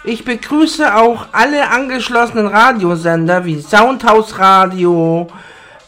Ich begrüße auch alle angeschlossenen Radiosender wie Soundhouse Radio,